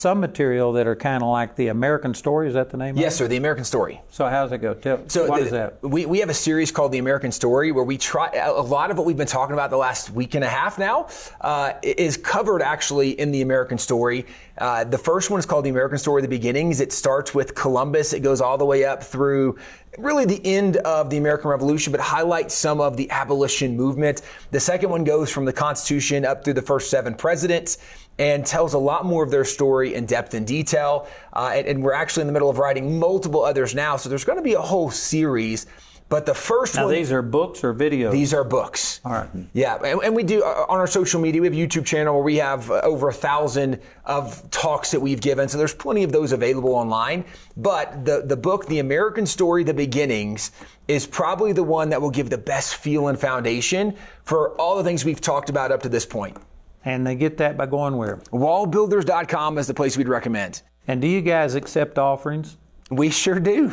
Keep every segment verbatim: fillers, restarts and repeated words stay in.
some material that are kind of like the American Story. Is that the name Yes, of it? sir, the American Story. So how does it go? Tell, So what the, is that? We, we have a series called The American Story where we try, a lot of what we've been talking about the last week and a half now uh, is covered actually in The American Story. Uh, the first one is called The American Story, The Beginnings. It starts with Columbus. It goes all the way up through really the end of the American Revolution, but highlights some of the abolition movement. The second one goes from the Constitution up through the first seven presidents and tells a lot more of their story in depth and detail. Uh, and, and we're actually in the middle of writing multiple others now. So there's going to be a whole series. But the first now, one... these are books or videos? These are books. All right. Yeah. And, and we do, uh, on our social media, we have a YouTube channel where we have uh, over a thousand of talks that we've given. So there's plenty of those available online. But the, the book, The American Story, The Beginnings, is probably the one that will give the best feel and foundation for all the things we've talked about up to this point. And they get that by going where? wall builders dot com is the place we'd recommend. And do you guys accept offerings? We sure do.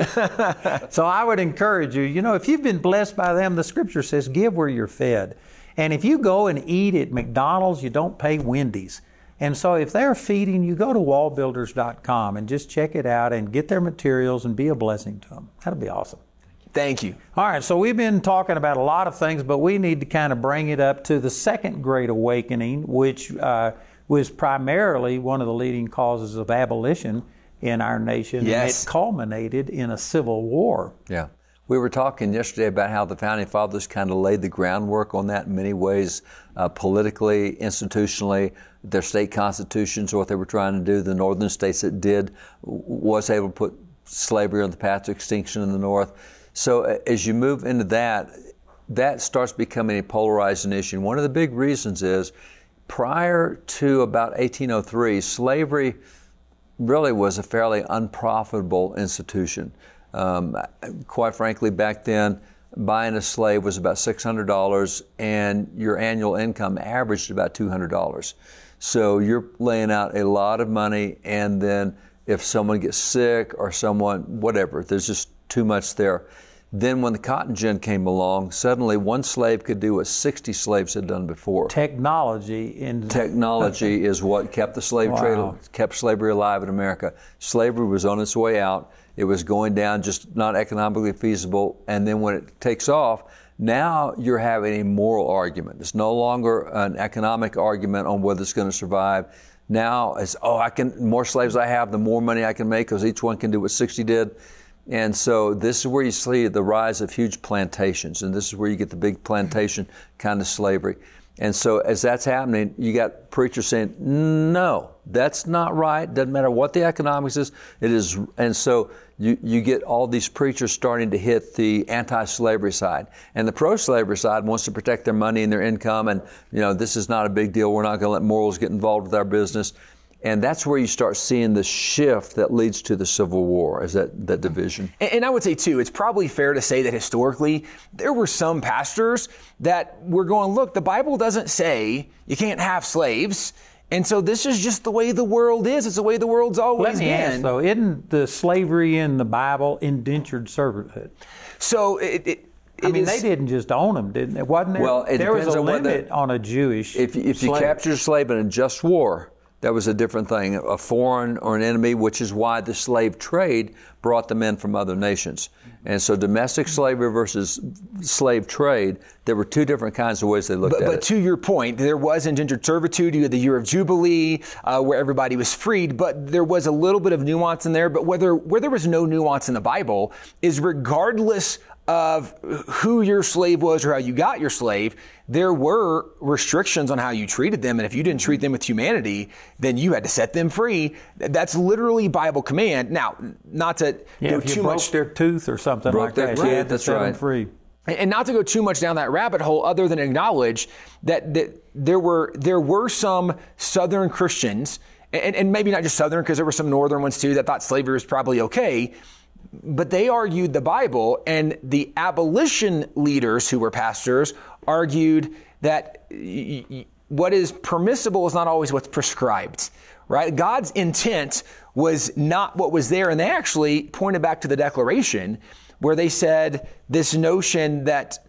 So I would encourage you, you know, if you've been blessed by them, the scripture says give where you're fed. And if you go and eat at McDonald's, you don't pay Wendy's. And so if they're feeding you, go to wall builders dot com and just check it out and get their materials and be a blessing to them. That'll be awesome. Thank you. All right, so we've been talking about a lot of things, but we need to kind of bring it up to the Second Great Awakening, which uh, was primarily one of the leading causes of abolition in our nation. Yes. And it culminated in a civil war. Yeah. We were talking yesterday about how the Founding Fathers kind of laid the groundwork on that in many ways, uh, politically, institutionally, their state constitutions, what they were trying to do. The northern states that did was able to put slavery on the path to extinction in the North. So as you move into that, that starts becoming a polarizing issue. And one of the big reasons is prior to about eighteen oh three, slavery really was a fairly unprofitable institution. Um, quite frankly, back then, buying a slave was about six hundred dollars and your annual income averaged about two hundred dollars. So you're laying out a lot of money, and then if someone gets sick or someone, whatever, there's just too much there. Then when the cotton gin came along, suddenly one slave could do what sixty slaves had done before. Technology in Technology is what kept the slave Wow. trade, kept slavery alive in America. Slavery was on its way out. It was going down, just not economically feasible. And then when it takes off, now you're having a moral argument. It's no longer an economic argument on whether it's going to survive. Now it's, oh, I can, the more slaves I have, the more money I can make because each one can do what sixty did. And so this is where you see the rise of huge plantations, and this is where you get the big plantation kind of slavery. And so as that's happening, you got preachers saying, no, that's not right. Doesn't matter what the economics is. It is. And so you, you get all these preachers starting to hit the anti-slavery side. And the pro-slavery side wants to protect their money and their income. And, you know, this is not a big deal. We're not going to let morals get involved with our business. And that's where you start seeing the shift that leads to the Civil War, is that, that division. And, and I would say, too, it's probably fair to say that historically, there were some pastors that were going, look, the Bible doesn't say you can't have slaves. And so this is just the way the world is. It's the way the world's always Let me been. ask, though, isn't the slavery in the Bible indentured servanthood? So it... it I mean, is, they didn't just own them, didn't they? Wasn't there? Well, it there was depends a on whether- limit on a Jewish If, if you slave. captured a slave in a just war, that was a different thing, a foreign or an enemy, which is why the slave trade brought them in from other nations. And so domestic slavery versus slave trade, there were two different kinds of ways they looked but, at but it. to your point, there was indentured servitude. You had the year of Jubilee, uh, where everybody was freed, but there was a little bit of nuance in there. But whether where there was no nuance in the Bible is regardless of who your slave was or how you got your slave, there were restrictions on how you treated them. And if you didn't treat them with humanity, then you had to set them free. That's literally Bible command. Now, not to yeah, go if you too broke much... their tooth or something Broke like their that, tooth, you had to that's set them right. free. And not to go too much down that rabbit hole, other than acknowledge that, that there were there were some Southern Christians, and, and maybe not just Southern, because there were some Northern ones too that thought slavery was probably okay, but they argued the Bible, and the abolition leaders who were pastors argued that y- y- what is permissible is not always what's prescribed, right? God's intent was not what was there, and they actually pointed back to the Declaration, where they said this notion that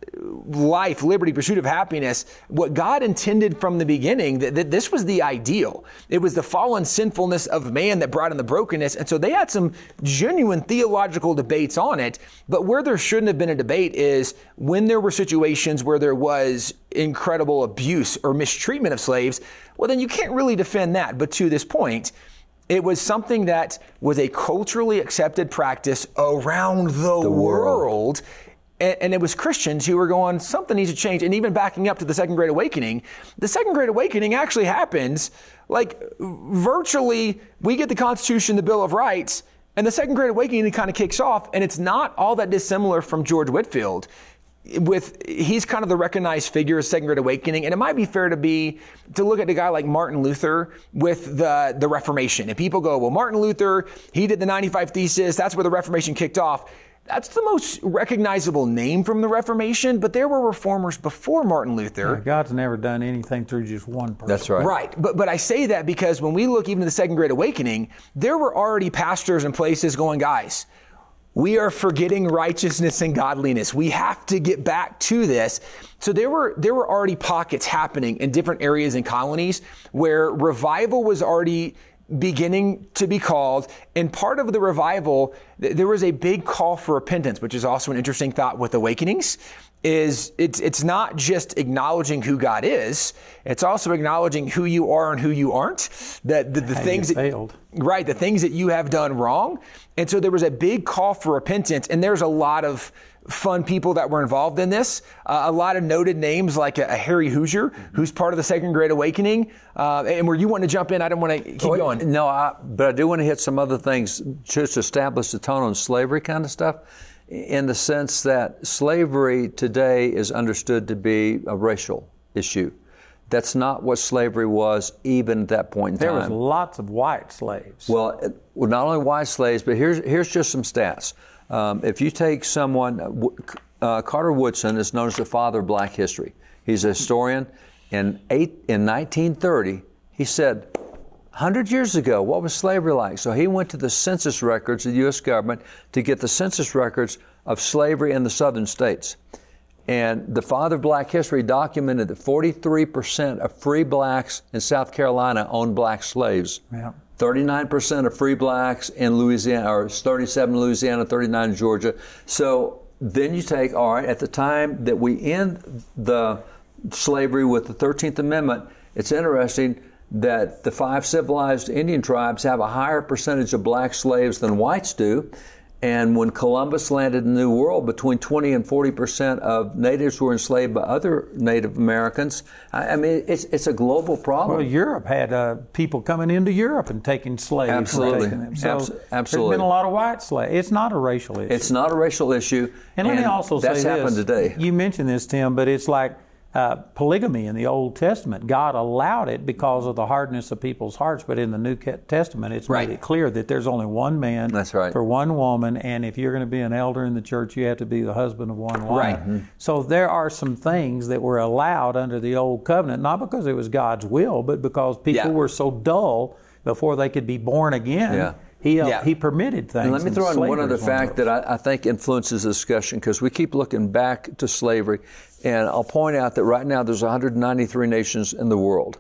life, liberty, pursuit of happiness, what God intended from the beginning, that, that this was the ideal. It was the fallen sinfulness of man that brought in the brokenness. And so they had some genuine theological debates on it. But where there shouldn't have been a debate is when there were situations where there was incredible abuse or mistreatment of slaves, well, then you can't really defend that. But to this point, it was something that was a culturally accepted practice around the, the world. world. And, and it was Christians who were going, something needs to change. And even backing up to the Second Great Awakening, the Second Great Awakening actually happens like virtually, we get the Constitution, the Bill of Rights, and the Second Great Awakening kind of kicks off. And it's not all that dissimilar from George Whitefield. With he's kind of the recognized figure of Second Great Awakening, and it might be fair to be to look at a guy like Martin Luther with the the Reformation. And people go, well, Martin Luther, he did the ninety-five Thesis. That's where the Reformation kicked off. That's the most recognizable name from the Reformation, but there were reformers before Martin Luther. Yeah, God's never done anything through just one person. That's right. Right. But but I say that because when we look even at the Second Great Awakening, there were already pastors and places going, guys, we are forgetting righteousness and godliness. We have to get back to this. So there were there were already pockets happening in different areas and colonies where revival was already beginning to be called. And part of the revival, there was a big call for repentance, which is also an interesting thought with awakenings. Is it's it's not just acknowledging who God is, it's also acknowledging who you are and who you aren't. That the, the things that failed. Right, the things that you have done wrong. And so there was a big call for repentance, and there's a lot of fun people that were involved in this. Uh, a lot of noted names like a, a Harry Hoosier, who's part of the Second Great Awakening. Uh, and where you want to jump in, I don't want to keep oh, going. No, I, but I do want to hit some other things just to establish the tone on slavery kind of stuff, in the sense that slavery today is understood to be a racial issue. That's not what slavery was even at that point in there time. There was lots of white slaves. Well, well, not only white slaves, but here's here's just some stats. Um, if you take someone, uh, Carter Woodson is known as the father of black history. He's a historian. In, eight, in nineteen thirty, he said, one hundred years ago, what was slavery like? So he went to the census records of the U S government to get the census records of slavery in the southern states. And the father of black history documented that forty-three percent of free blacks in South Carolina owned black slaves. Yeah. thirty-nine percent of free blacks in Louisiana, or thirty-seven in Louisiana, thirty-nine in Georgia. So then you take, all right, at the time that we end the slavery with the thirteenth Amendment, it's interesting that the five civilized Indian tribes have a higher percentage of black slaves than whites do. And when Columbus landed in the New World, between twenty and forty percent of natives were enslaved by other Native Americans. I, I mean, it's it's a global problem. Well, Europe had uh, people coming into Europe and taking slaves. Absolutely. And taking them. So Abs- absolutely. There's been a lot of white slaves. It's not a racial issue. It's not a racial issue. And let me also say that's this. happened today. You mentioned this, Tim, but it's like uh, polygamy in the Old Testament. God allowed it because of the hardness of people's hearts, but in the New Testament, it's right. made it clear that there's only one man that's right. for one woman, and if you're going to be an elder in the church, you have to be the husband of one woman. Right. Mm-hmm. So there are some things that were allowed under the Old Covenant, not because it was God's will, but because people yeah. were so dull before they could be born again. Yeah. He, uh, yeah. he permitted things. And let me throw in one other fact that that I, I think influences the discussion, because we keep looking back to slavery. And I'll point out that right now there's one hundred ninety-three nations in the world.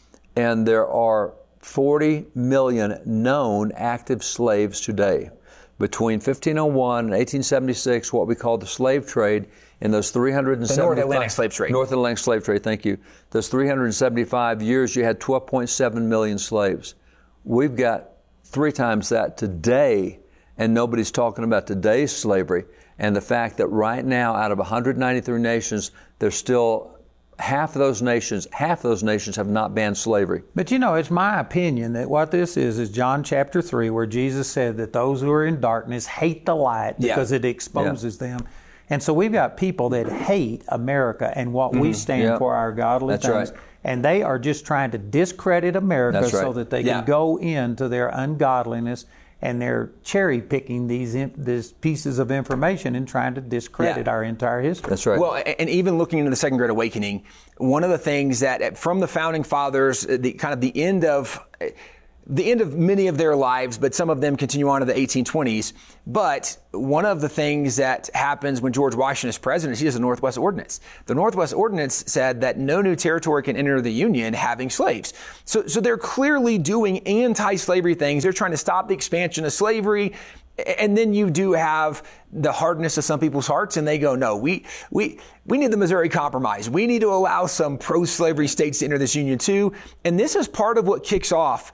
And there are forty million known active slaves today. Between fifteen oh one and eighteen seventy-six, what we call the slave trade, in those three hundred seventy-five... The North Atlantic slave trade. North Atlantic slave trade, thank you. Those three hundred seventy-five years, you had twelve point seven million slaves. We've got three times that today, and nobody's talking about today's slavery. And the fact that right now, out of one hundred ninety-three nations, there's still half of those nations, half of those nations have not banned slavery. But you know, it's my opinion that what this is is John chapter three, where Jesus said that those who are in darkness hate the light because yeah. it exposes yeah. them. And so we've got people that hate America and what mm-hmm. we stand yep. for, our godly That's things. Right. And they are just trying to discredit America That's right. so that they yeah. can go into their ungodliness, and they're cherry picking these in, these pieces of information and trying to discredit yeah. our entire history. That's right. Well, and even looking into the Second Great Awakening, one of the things that from the founding fathers, the kind of the end of the end of many of their lives, but some of them continue on to the eighteen twenties. But one of the things that happens when George Washington is president is he does the Northwest Ordinance. The Northwest Ordinance said that no new territory can enter the Union having slaves. So, so they're clearly doing anti-slavery things. They're trying to stop the expansion of slavery. And then you do have the hardness of some people's hearts, and they go, no, we we we need the Missouri Compromise. We need to allow some pro-slavery states to enter this union too. And this is part of what kicks off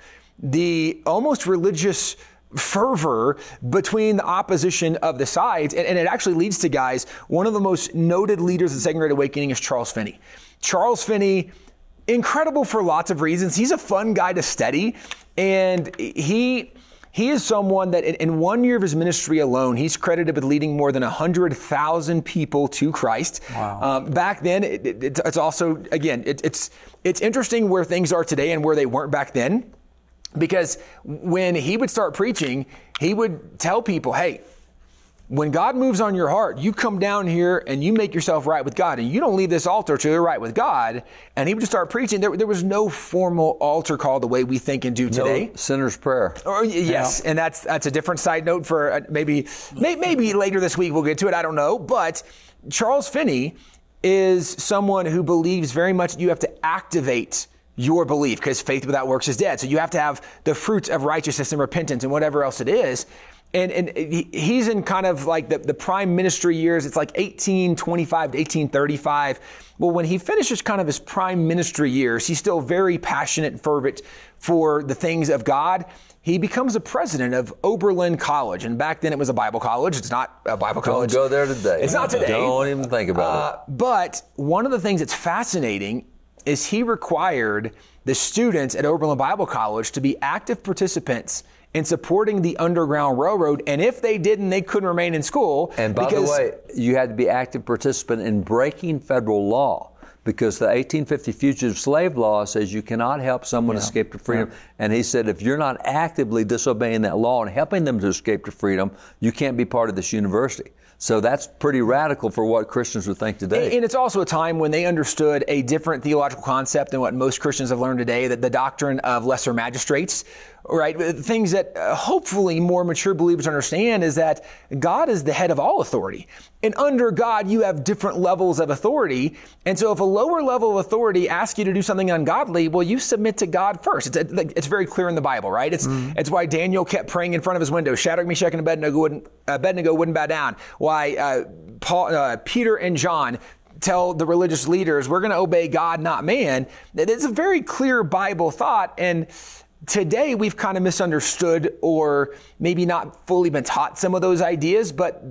the almost religious fervor between the opposition of the sides. And, and it actually leads to, guys, one of the most noted leaders of the Second Great Awakening is Charles Finney. Charles Finney, incredible for lots of reasons. He's a fun guy to study, and he... He is someone that in one year of his ministry alone, he's credited with leading more than one hundred thousand people to Christ. Wow. Um, back then, it, it, it's also, again, it, it's it's interesting where things are today and where they weren't back then. Because when he would start preaching, he would tell people, hey, when God moves on your heart, you come down here and you make yourself right with God, and you don't leave this altar till you're right with God. And he would just start preaching. There, there was no formal altar call the way we think and do today. No sinner's prayer. Or, yes, yeah. And that's that's a different side note for uh, maybe maybe later this week we'll get to it. I don't know. But Charles Finney is someone who believes very much that you have to activate your belief, because faith without works is dead. So you have to have the fruits of righteousness and repentance and whatever else it is. And, and he's in kind of like the, the prime ministry years. It's like eighteen twenty-five to eighteen thirty-five. Well, when he finishes kind of his prime ministry years, he's still very passionate and fervent for the things of God. He becomes a president of Oberlin College. And back then it was a Bible college. It's not a Bible college. Don't go there today. It's not today. Don't even think about uh, it. But one of the things that's fascinating is he required the students at Oberlin Bible College to be active participants in supporting the Underground Railroad. And if they didn't, they couldn't remain in school. And by the way, you had to be active participant in breaking federal law, because the eighteen fifty Fugitive Slave Law says you cannot help someone yeah. escape to freedom. Yeah. And he said, if you're not actively disobeying that law and helping them to escape to freedom, you can't be part of this university. So that's pretty radical for what Christians would think today. And it's also a time when they understood a different theological concept than what most Christians have learned today, that the doctrine of lesser magistrates, right? Things that uh, hopefully more mature believers understand is that God is the head of all authority. And under God, you have different levels of authority. And so if a lower level of authority asks you to do something ungodly, well, you submit to God first. It's, it's very clear in the Bible, right? It's mm-hmm. it's why Daniel kept praying in front of his window. Shadrach, Meshach, and Abednego wouldn't, Abednego wouldn't bow down. Why uh, Paul, uh, Peter and John tell the religious leaders, we're going to obey God, not man. It's a very clear Bible thought. And today we've kind of misunderstood or maybe not fully been taught some of those ideas, but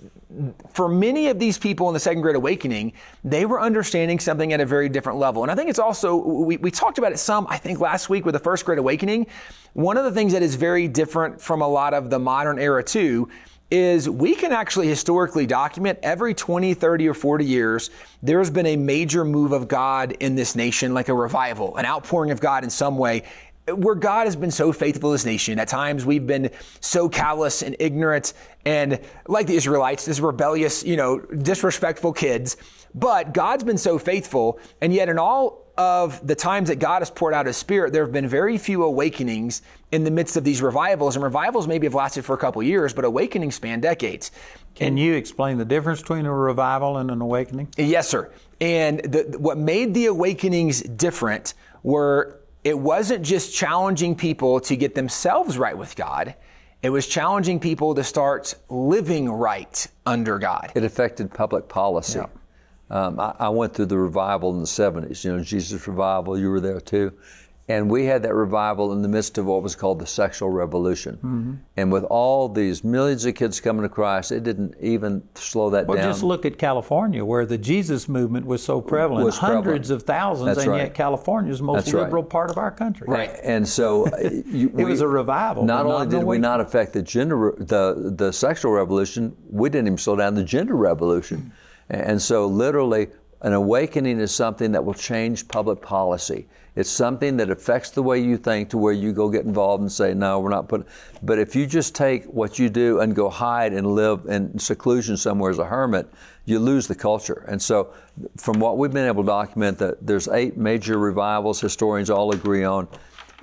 for many of these people in the Second Great Awakening, they were understanding something at a very different level. And I think it's also, we, we talked about it some, I think last week with the First Great Awakening. One of the things that is very different from a lot of the modern era too is we can actually historically document every twenty, thirty, or forty years, there's been a major move of God in this nation, like a revival, an outpouring of God in some way, where God has been so faithful to this nation. At times we've been so callous and ignorant and like the Israelites, this rebellious, you know, disrespectful kids. But God's been so faithful, and yet in all of the times that God has poured out His Spirit, there have been very few awakenings in the midst of these revivals. And revivals maybe have lasted for a couple years, but awakenings span decades. Can and, you explain the difference between a revival and an awakening? Yes, sir. And the, what made the awakenings different were it wasn't just challenging people to get themselves right with God. It was challenging people to start living right under God. It affected public policy. Yeah. Um, I, I went through the revival in the seventies, you know, Jesus Revival, you were there too. And we had that revival in the midst of what was called the sexual revolution. Mm-hmm. And with all these millions of kids coming to Christ, it didn't even slow that well, down. Well, just look at California, where the Jesus movement was so prevalent. Was Hundreds prevalent. of thousands, That's and right. yet California is the most That's liberal right. part of our country. Right. And so you, it we, was a revival. Not not only did we not affect the gender, the the sexual revolution, we didn't even slow down the gender revolution. Mm-hmm. And so literally, an awakening is something that will change public policy. It's something that affects the way you think, to where you go get involved and say, no, we're not putting. But if you just take what you do and go hide and live in seclusion somewhere as a hermit, you lose the culture. And so from what we've been able to document, that there's eight major revivals historians all agree on.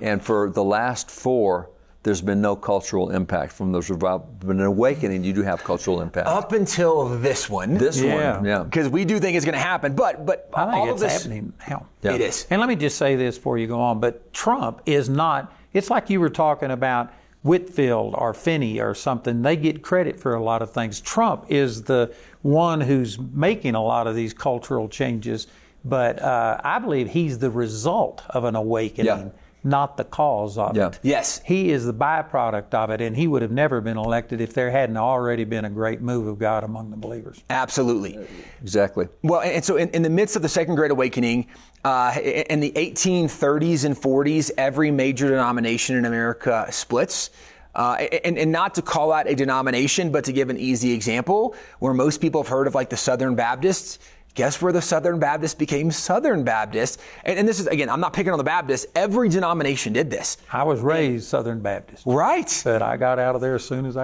And for the last four, there's been no cultural impact from those revival. But in Awakening, you do have cultural impact. Up until this one. This Yeah. one, yeah. Because we do think it's going to happen, but but I think all it's of this, happening now. Yeah. It is. And let me just say this before you go on, but Trump is not, it's like you were talking about Whitfield or Finney or something. They get credit for a lot of things. Trump is the one who's making a lot of these cultural changes, but uh, I believe he's the result of an awakening. Yeah. Not the cause of Yeah. it. Yes. He is the byproduct of it, and he would have never been elected if there hadn't already been a great move of God among the believers. Absolutely. Exactly. Well, and so in, in the midst of the Second Great Awakening, uh, in the eighteen thirties and forties, every major denomination in America splits. Uh, and, and not to call out a denomination, but to give an easy example, where most people have heard of like the Southern Baptists. Guess where the Southern Baptists became Southern Baptists? And, and this is, again, I'm not picking on the Baptists. Every denomination did this. I was raised Southern Baptist. Right. But I got out of there as soon as I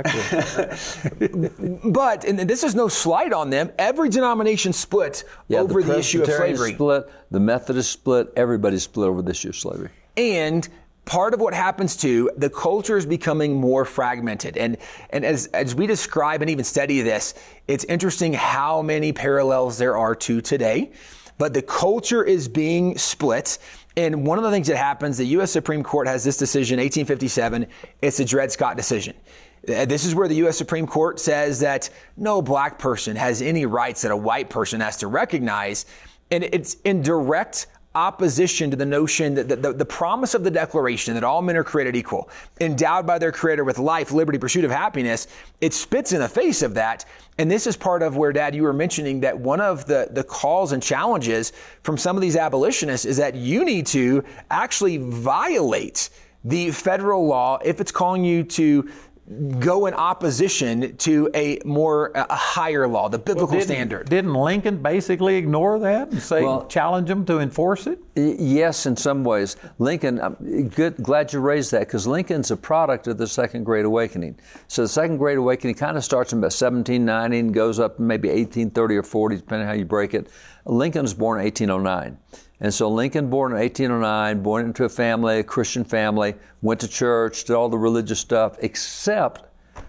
could. But, and this is no slight on them, every denomination split Yeah, over the, the issue of Presbyterians slavery. split, the Methodists split, everybody split over the issue of slavery. And part of what happens too, the culture is becoming more fragmented. And and as, as we describe and even study this, it's interesting how many parallels there are to today. But the culture is being split. And one of the things that happens, the U S Supreme Court has this decision, eighteen fifty-seven. It's the Dred Scott decision. This is where the U S Supreme Court says that no black person has any rights that a white person has to recognize. And it's in direct opposition to the notion that the, the, the promise of the Declaration that all men are created equal, endowed by their Creator with life, liberty, pursuit of happiness. It spits in the face of that. And this is part of where, Dad, you were mentioning that one of the, the calls and challenges from some of these abolitionists is that you need to actually violate the federal law if it's calling you to go in opposition to a more a higher law, the biblical Well, didn't, standard. Didn't Lincoln basically ignore that and say, Well- challenge them to enforce it? Y- Yes, in some ways. Lincoln, I'm good, glad you raised that, because Lincoln's a product of the Second Great Awakening. So the Second Great Awakening kind of starts in about seventeen ninety and goes up maybe eighteen thirty or forty, depending on how you break it. Lincoln was born in eighteen oh nine. And so Lincoln, born in eighteen oh nine, born into a family, a Christian family, went to church, did all the religious stuff, except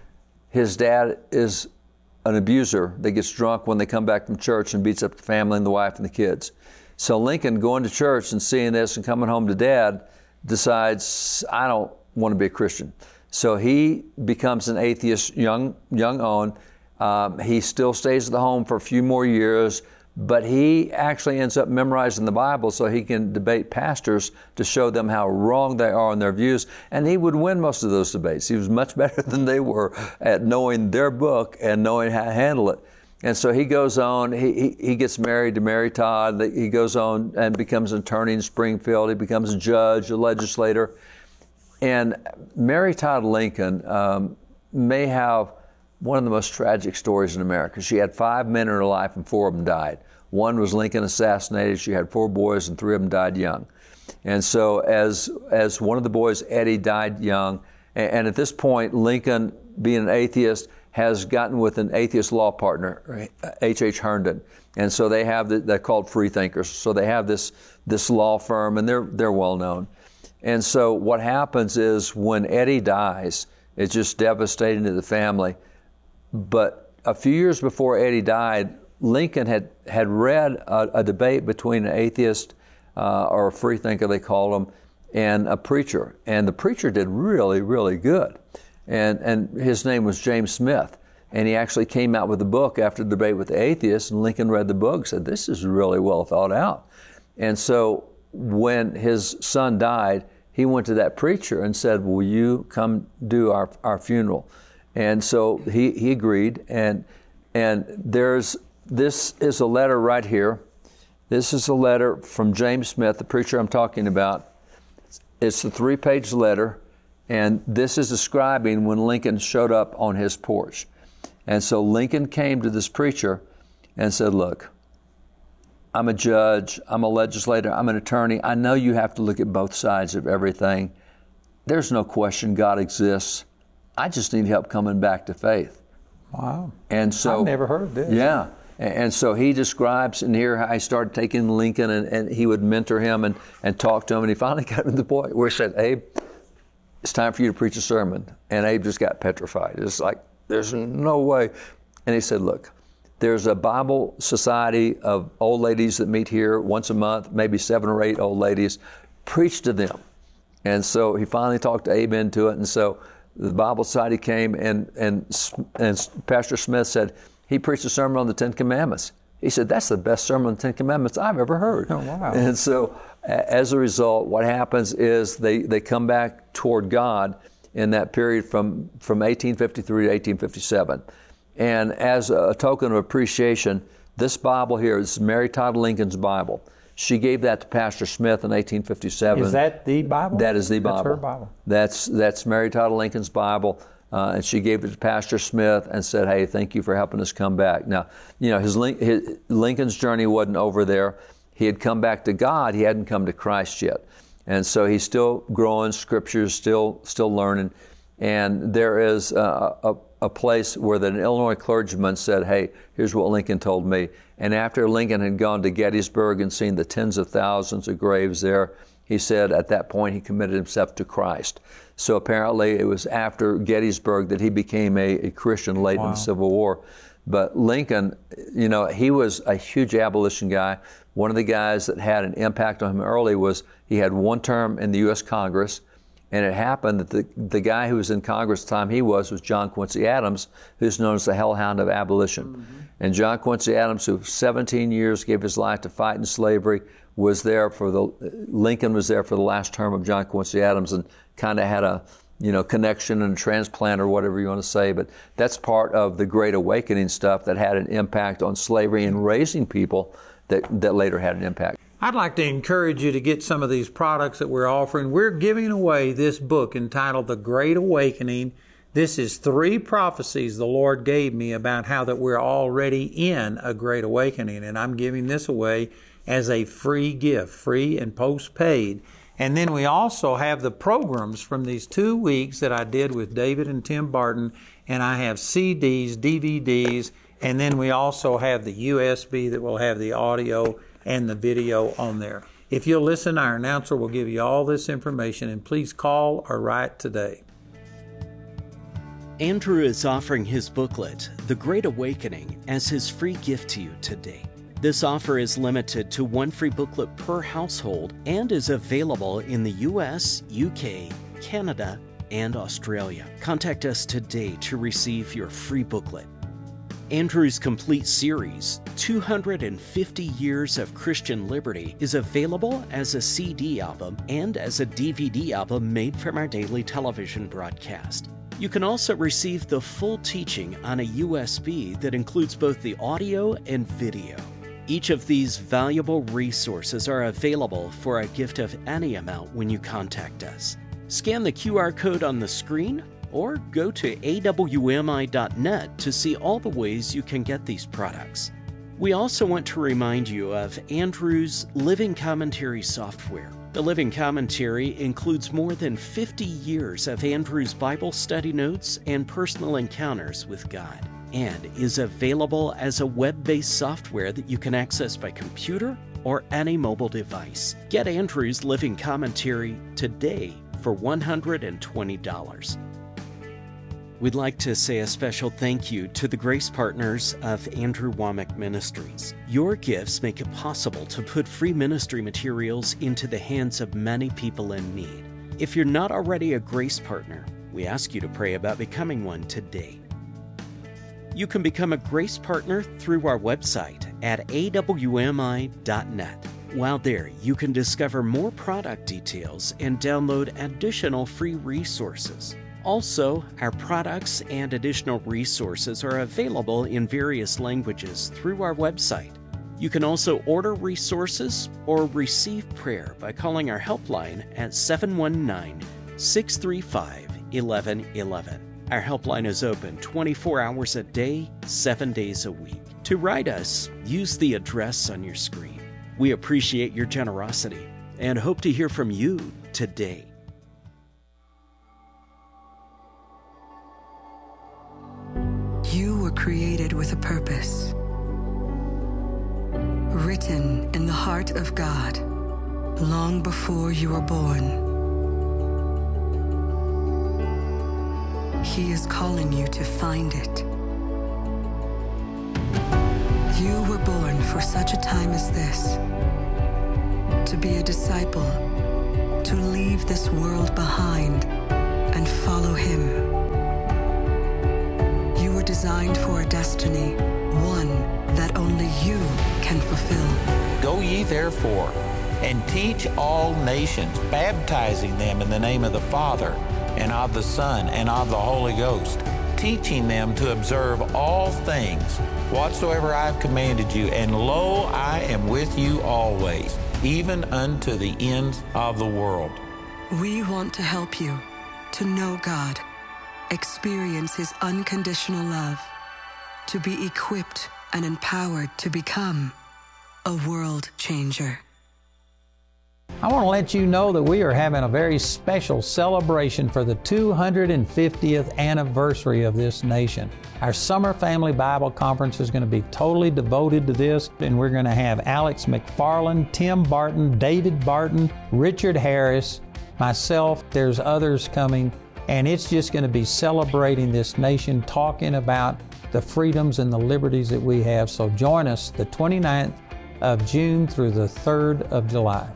his dad is an abuser that gets drunk when they come back from church and beats up the family and the wife and the kids. So Lincoln, going to church and seeing this and coming home to Dad, decides, I don't want to be a Christian. So he becomes an atheist, young, young on. Um, he still stays at the home for a few more years, but he actually ends up memorizing the Bible so he can debate pastors to show them how wrong they are in their views. And he would win most of those debates. He was much better than they were at knowing their book and knowing how to handle it. And so he goes on, he, he, he gets married to Mary Todd. He goes on and becomes an attorney in Springfield. He becomes a judge, a legislator. And Mary Todd Lincoln um, may have one of the most tragic stories in America. She had five men in her life and four of them died. One was Lincoln assassinated. She had four boys and three of them died young. And so as as one of the boys, Eddie, died young, and, and at this point, Lincoln, being an atheist, has gotten with an atheist law partner, H H Herndon. And so they have, the, they're called free thinkers. So they have this this law firm, and they're they're well known. And so what happens is when Eddie dies, it's just devastating to the family. But a few years before Eddie died, Lincoln had, had read a, a debate between an atheist uh, or a free thinker, they called him, and a preacher. And the preacher did really, really good. And, and his name was James Smith. And he actually came out with a book after the debate with the atheist, and Lincoln read the book and said, this is really well thought out. And so when his son died, he went to that preacher and said, will you come do our, our funeral? And so he, he agreed. And, and there's, this is a letter right here. This is a letter from James Smith, the preacher I'm talking about. It's a three-page letter, and this is describing when Lincoln showed up on his porch. And so Lincoln came to this preacher and said, look, I'm a judge, I'm a legislator, I'm an attorney. I know you have to look at both sides of everything. There's no question God exists. I just need help coming back to faith. Wow. And so I've never heard this. Yeah. And so he describes in here how he started taking Lincoln, and, and he would mentor him and, and talk to him. And he finally got to the point where he said, Abe, it's time for you to preach a sermon. And Abe just got petrified. It's like, there's no way. And he said, look, there's a Bible society of old ladies that meet here once a month, maybe seven or eight old ladies. Preach to them. And so he finally talked to Abe into it. And so the Bible Society came, and, and, and Pastor Smith said, he preached a sermon on the Ten Commandments. He said, that's the best sermon on the Ten Commandments I've ever heard. Oh, wow. And so as a result, what happens is they, they come back toward God in that period from, from eighteen fifty-three to eighteen fifty-seven. And as a token of appreciation, this Bible here is Mary Todd Lincoln's Bible. She gave that to Pastor Smith in eighteen fifty-seven. Is that the Bible? That is the Bible. That's her Bible. That's, that's Mary Todd Lincoln's Bible. Uh, and she gave it to Pastor Smith and said, hey, thank you for helping us come back. Now, you know, his, his Lincoln's journey wasn't over there. He had come back to God. He hadn't come to Christ yet. And so he's still growing, Scriptures, still still learning. And there is a, a, a place where the, an Illinois clergyman said, hey, here's what Lincoln told me. And after Lincoln had gone to Gettysburg and seen the tens of thousands of graves there, he said at that point he committed himself to Christ. So apparently it was after Gettysburg that he became a, a Christian late wow. in the Civil War. But Lincoln, you know, he was a huge abolition guy. One of the guys that had an impact on him early was he had one term in the U S Congress, and it happened that the, the guy who was in Congress the time he was was John Quincy Adams, who's known as the Hellhound of Abolition. Mm-hmm. And John Quincy Adams, who seventeen years gave his life to fighting slavery, was there for the, Lincoln was there for the last term of John Quincy Adams, and kind of had a, you know, connection and transplant or whatever you want to say. But that's part of the Great Awakening stuff that had an impact on slavery and raising people that, that later had an impact. I'd like to encourage you to get some of these products that we're offering. We're giving away this book entitled The Great Awakening. This is three prophecies the Lord gave me about how that we're already in a Great Awakening. And I'm giving this away as a free gift, free and postpaid. And then we also have the programs from these two weeks that I did with David and Tim Barton. And I have C Ds, D V Ds, and then we also have the U S B that will have the audio and the video on there. If you'll listen, our announcer will give you all this information, and please call or write today. Andrew is offering his booklet, The Great Awakening, as his free gift to you today. This offer is limited to one free booklet per household and is available in the U S, U K, Canada, and Australia. Contact us today to receive your free booklet. Andrew's complete series, two hundred fifty Years of Christian Liberty, is available as a C D album and as a D V D album made from our daily television broadcast. You can also receive the full teaching on a U S B that includes both the audio and video. Each of these valuable resources are available for a gift of any amount when you contact us. Scan the Q R code on the screen or go to A W M I dot net to see all the ways you can get these products. We also want to remind you of Andrew's Living Commentary software. The Living Commentary includes more than fifty years of Andrew's Bible study notes and personal encounters with God, and is available as a web-based software that you can access by computer or any mobile device. Get Andrew's Living Commentary today for one hundred twenty dollars. We'd like to say a special thank you to the grace partners of Andrew Wommack Ministries. Your gifts make it possible to put free ministry materials into the hands of many people in need. If you're not already a grace partner, we ask you to pray about becoming one today. You can become a grace partner through our website at A W M I dot net. While there, you can discover more product details and download additional free resources. Also, our products and additional resources are available in various languages through our website. You can also order resources or receive prayer by calling our helpline at seven one nine, six three five, one one one one. Our helpline is open twenty-four hours a day, seven days a week. To write us, use the address on your screen. We appreciate your generosity and hope to hear from you today. You were created with a purpose. written in the heart of God long before you were born. He is calling you to find it. You were born for such a time as this, to be a disciple, to leave this world behind and follow Him. You were designed for a destiny, one that only you can fulfill. Go ye therefore, and teach all nations, baptizing them in the name of the Father, and of the Son, and of the Holy Ghost, teaching them to observe all things whatsoever I have commanded you. And lo, I am with you always, even unto the ends of the world. We want to help you to know God, experience His unconditional love, to be equipped and empowered to become a world changer. I want to let you know that we are having a very special celebration for the two hundred fiftieth anniversary of this nation. Our Summer Family Bible Conference is going to be totally devoted to this, and we're going to have Alex McFarland, Tim Barton, David Barton, Richard Harris, myself, there's others coming, and it's just going to be celebrating this nation, talking about the freedoms and the liberties that we have. So join us the twenty-ninth of June through the third of July.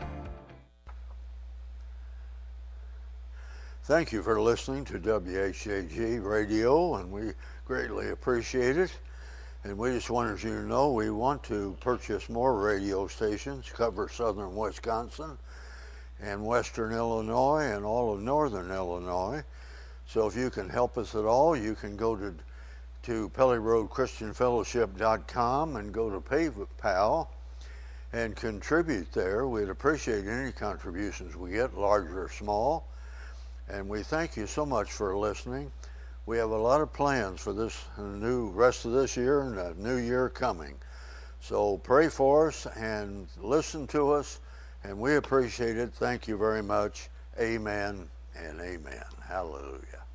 Thank you for listening to W H A G Radio, and we greatly appreciate it. And we just wanted you to know we want to purchase more radio stations, cover southern Wisconsin and western Illinois and all of northern Illinois. So if you can help us at all, you can go to, to Pelly Road Christian Fellowship dot com and go to PayPal and contribute there. We'd appreciate any contributions we get, large or small. And we thank you so much for listening. We have a lot of plans for this new rest of this year and a new year coming. So pray for us and listen to us, and we appreciate it. Thank you very much. Amen and amen. Hallelujah.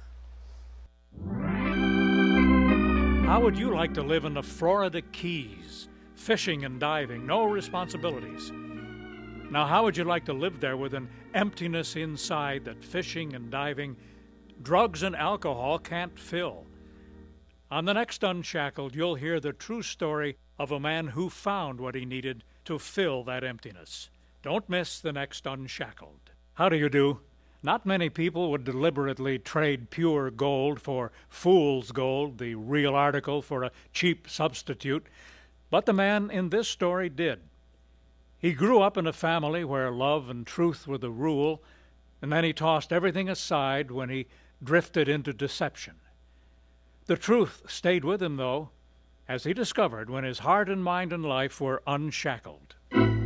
How would you like to live in the Florida Keys? Fishing and diving, no responsibilities. Now, how would you like to live there with an emptiness inside that fishing and diving, drugs and alcohol can't fill? On the next Unshackled, you'll hear the true story of a man who found what he needed to fill that emptiness. Don't miss the next Unshackled. How do you do? Not many people would deliberately trade pure gold for fool's gold, the real article for a cheap substitute, but the man in this story did. He grew up in a family where love and truth were the rule, and then he tossed everything aside when he drifted into deception. The truth stayed with him, though, as he discovered when his heart and mind and life were unshackled.